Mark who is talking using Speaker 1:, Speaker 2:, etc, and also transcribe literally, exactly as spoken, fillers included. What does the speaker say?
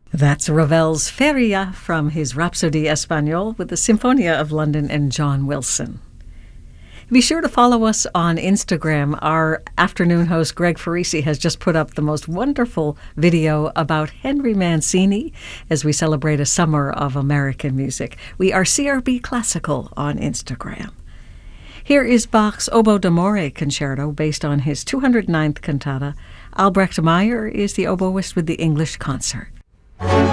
Speaker 1: That's Ravel's Feria from his Rhapsodie Espagnole with the Symphonia of London and John Wilson. Be sure to follow us on Instagram. Our afternoon host, Greg Farisi, has just put up the most wonderful video about Henry Mancini as we celebrate a summer of American music. We are C R B Classical on Instagram. Here is Bach's Oboe d'Amore Concerto based on his two hundred ninth cantata. Albrecht Meyer is the oboist with the English Concert.